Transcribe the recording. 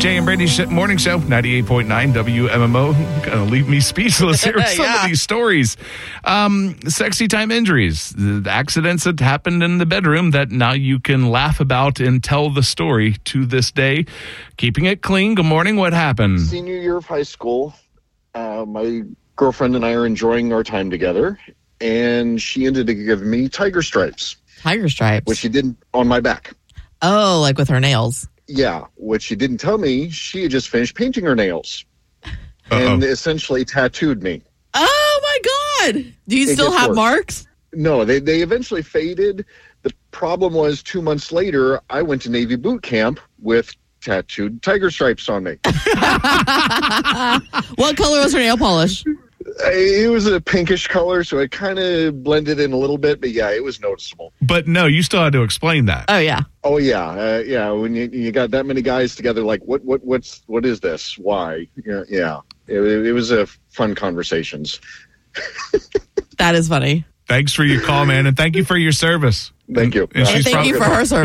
Jay and Brandy's Morning Show, 98.9 WMMO. Gonna leave me speechless here with some of these stories. Sexy time injuries, the accidents that happened in the bedroom that now you can laugh about and tell the story to this day. Keeping it clean. Good morning. What happened? Senior year of high school. My girlfriend and I are enjoying our time together, and she ended up giving me tiger stripes. Tiger stripes? Which she did on my back. Oh, like with her nails. Yeah, what she didn't tell me, she had just finished painting her nails. And essentially tattooed me. Oh, my God. Do you still have marks? No, they eventually faded. The problem was 2 months later, I went to Navy boot camp with tattooed tiger stripes on me. What color was her nail polish? It was a pinkish color, so it kind of blended in a little bit, but yeah, it was noticeable. But no, you still had to explain that. Oh, yeah. Oh, yeah. Yeah, when you got that many guys together, like, what is this? Why? Yeah. It was a fun conversations. That is funny. Thanks for your call, man, and thank you for your service. Thank you. And thank you for her service.